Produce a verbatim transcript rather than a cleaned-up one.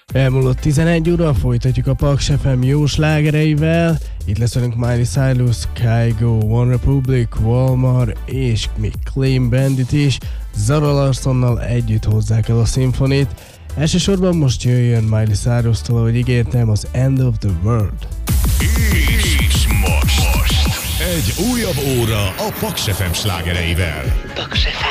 Elmúlott tizenegy óra, folytatjuk a Paks ef em jó slágereivel. Itt lesz velünk Miley Cyrus, Kygo, One Republic, Walmart és még Clean Bandit is. Zara Larsonnal együtt hozzák el a szimfonit. Elsősorban most jöjjön Miley Cyrus-tól, ahogy ígértem, az End of the World. És most, most egy újabb óra a Paks ef em slágereivel. Paks ef em.